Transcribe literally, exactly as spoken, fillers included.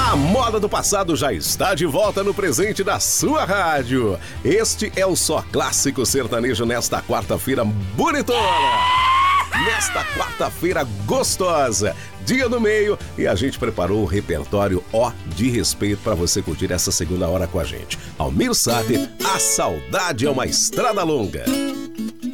A moda do passado já está de volta no presente da sua rádio. Este é o Só Clássico Sertanejo nesta quarta-feira bonitona. Nesta quarta-feira gostosa, dia do meio, e a gente preparou o repertório ó de respeito para você curtir essa segunda hora com a gente. Almir Sater, A Saudade é uma Estrada Longa.